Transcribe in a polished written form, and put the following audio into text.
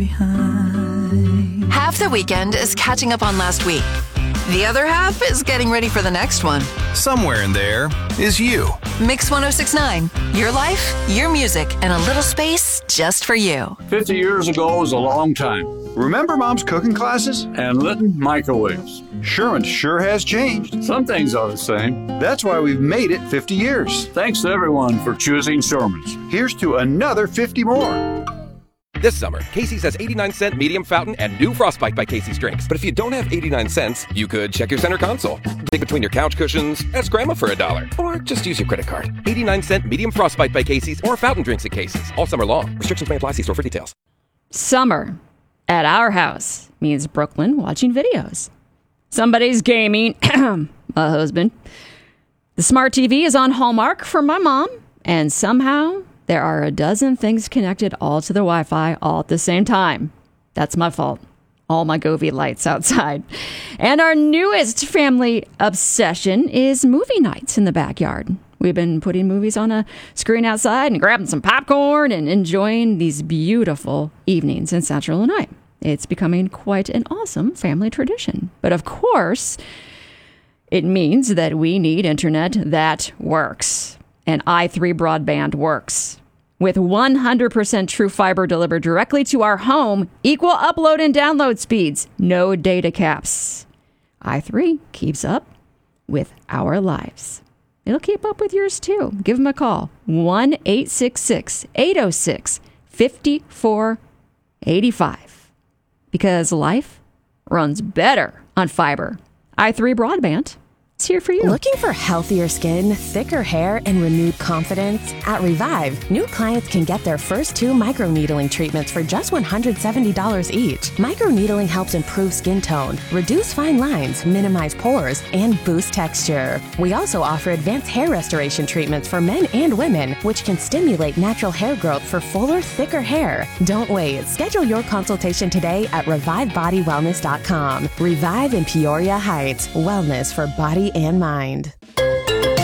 behind. Half the weekend is catching up on last week. The other half is getting ready for the next one. Somewhere in there is you. Mix 1069. Your life, your music, and a little space just for you. 50 years ago was a long time. Remember Mom's cooking classes? And Litton microwaves. Sherwin sure has changed. Some things are the same. That's why we've made it 50 years. Thanks to everyone for choosing Sherman's. Here's to another 50 more. This summer, Casey's has 89-cent medium fountain and new Frostbite by Casey's drinks. But if you don't have 89 cents, you could check your center console, dig between your couch cushions, ask Grandma for $1, or just use your credit card. 89-cent medium Frostbite by Casey's or fountain drinks at Casey's. All summer long. Restrictions may apply. See store for details. Summer at our house means Brooklyn watching videos. Somebody's gaming. My husband. The smart TV is on Hallmark for my mom. And somehow there are a dozen things connected all to the Wi-Fi all at the same time. That's my fault. All my Govee lights outside. And our newest family obsession is movie nights in the backyard. We've been putting movies on a screen outside and grabbing some popcorn and enjoying these beautiful evenings in Central Illinois. It's becoming quite an awesome family tradition. But of course, it means that we need internet that works. And i3 broadband works. With 100% true fiber delivered directly to our home, equal upload and download speeds, no data caps. i3 keeps up with our lives. It'll keep up with yours too. Give them a call. 1-866-806-5485. Because life runs better on fiber. i3 broadband. It's here for you. Looking for healthier skin, thicker hair, and renewed confidence? At Revive, new clients can get their first 2 microneedling treatments for just $170 each. Microneedling helps improve skin tone, reduce fine lines, minimize pores, and boost texture. We also offer advanced hair restoration treatments for men and women, which can stimulate natural hair growth for fuller, thicker hair. Don't wait. Schedule your consultation today at ReviveBodyWellness.com. Revive in Peoria Heights. Wellness for body and mind.